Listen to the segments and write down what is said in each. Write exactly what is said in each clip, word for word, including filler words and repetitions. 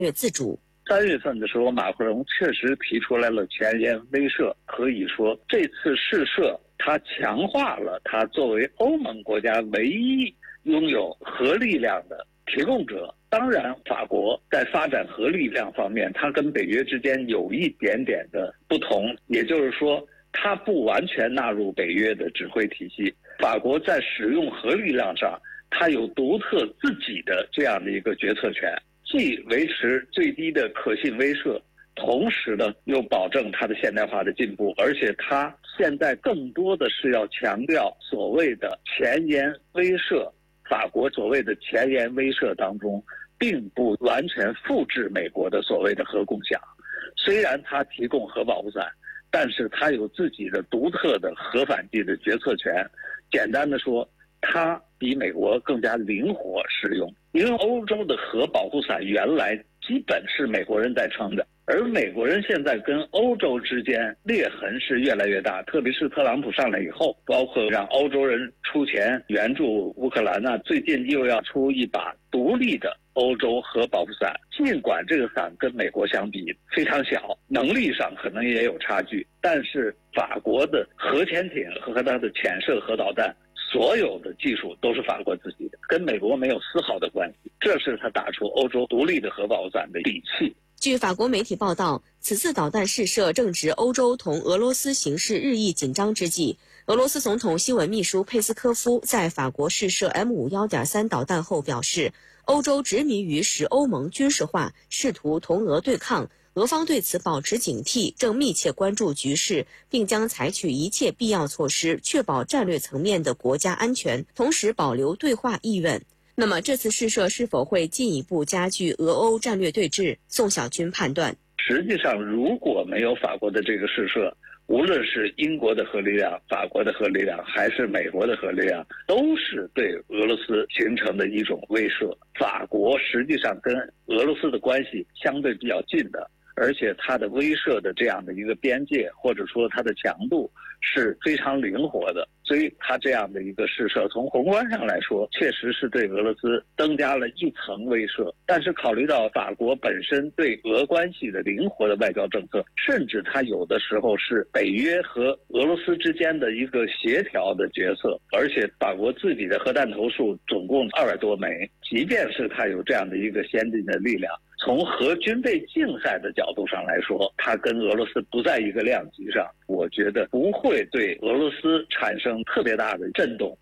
略自主。 三月份的时候，马克龙确实提出来了前沿威慑，可以说这次试射它强化了它作为欧盟国家唯一拥有核力量的提供者。当然，法国在发展核力量方面，它跟北约之间有一点点的不同，也就是说，它不完全纳入北约的指挥体系。法国在使用核力量上，它有独特自己的这样的一个决策权，既维持最低的可信威慑，同时呢又保证它的现代化的进步，而且它现在更多的是要强调所谓的前沿威慑。法国所谓的前沿威慑当中，并不完全复制美国的所谓的核共享。虽然它提供核保护伞，但是它有自己的独特的核反击的决策权。简单的说，它比美国更加灵活使用。因为欧洲的核保护伞原来基本是美国人在撑的，而美国人现在跟欧洲之间裂痕是越来越大，特别是特朗普上来以后，包括让欧洲人出钱援助乌克兰啊，最近又要出一把独立的欧洲核保护伞。尽管这个伞跟美国相比非常小，能力上可能也有差距，但是法国的核潜艇和它的潜射核导弹，所有的技术都是法国自己的，跟美国没有丝毫的关系。这是他打出欧洲独立的核保护伞的底气。 据法国媒体报道，此次导弹试射正值欧洲同俄罗斯形势日益紧张之际。俄罗斯总统新闻秘书佩斯科夫在法国试射 M 五 一点三 导弹后表示，欧洲执迷于使欧盟军事化，试图同俄对抗，俄方对此保持警惕，正密切关注局势，并将采取一切必要措施，确保战略层面的国家安全，同时保留对话意愿。那么这次试射是否会进一步加剧俄欧战略对峙？宋小军判断， 实际上如果没有法国的这个试射，无论是英国的核力量、法国的核力量，还是美国的核力量，都是对俄罗斯形成的一种威慑。法国实际上跟俄罗斯的关系相对比较近的，而且它的威慑的这样的一个边界，或者说它的强度是非常灵活的。所以它这样的一个试射，从宏观上来说，确实是对俄罗斯增加了一层威慑。但是考虑到法国本身对俄关系的灵活的外交政策，甚至它有的时候是北约和俄罗斯之间的一个协调的角色，而且法国自己的核弹头数总共二百多枚，即便是它有这样的一个先进的力量，从核军备竞赛的角度上来说，它跟俄罗斯不在一个量级上，我觉得不会对俄罗斯产生特别大的震动。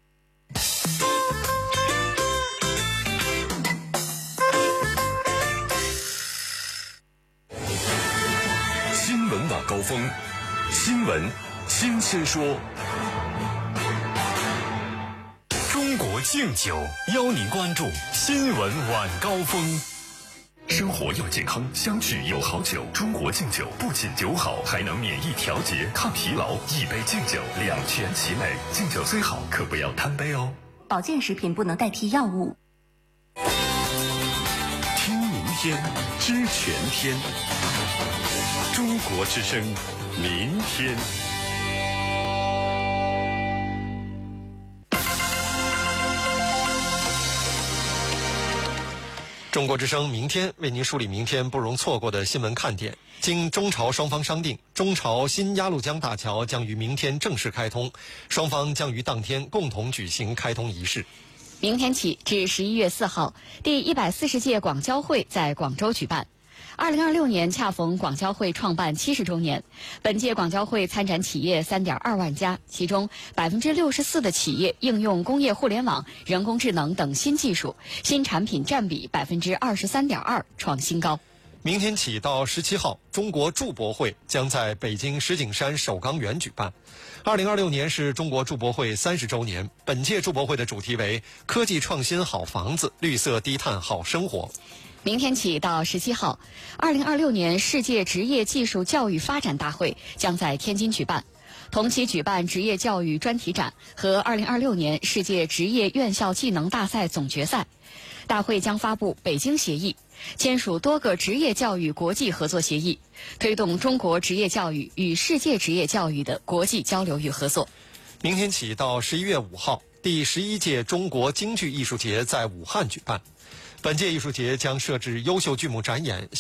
新闻晚高峰，新闻新鲜说。中国敬酒邀您关注新闻晚高峰。生活要健康，相聚有好酒。中国敬酒不仅酒好，还能免疫调节、抗疲劳。一杯敬酒，两全其美。敬酒虽好，可不要贪杯哦。 保健食品不能代替药物。 听明天，知全天。中国之声，明天。 中国之声明天为您梳理明天不容错过的新闻看点。经中朝双方商定，中朝新鸭绿江大桥将于明天正式开通，双方将于当天共同举行开通仪式。 明天起至十一月四号，第一百四十届广交会在广州举办。二零二六年恰逢广交会创办七十周年，本届广交会参展企业 三点二万家，其中 百分之六十四 的企业应用工业互联网、人工智能等新技术，新产品占比 百分之二十三点二， 创新高。 明天起到十七号，中国筑博会将在北京石景山首钢园举办。二零二六年是中国筑博会三十周年，本届筑博会的主题为科技创新好房子，绿色低碳好生活。 明天起到十七号，二零二六年世界职业技术教育发展大会将在天津举办，同期举办职业教育专题展和二零二六年世界职业院校技能大赛总决赛。大会将发布北京协议，签署多个职业教育国际合作协议，推动中国职业教育与世界职业教育的国际交流与合作。 明天起到十一月五号，第十一届中国京剧艺术节在武汉举办。 本届艺术节将设置优秀剧目展演。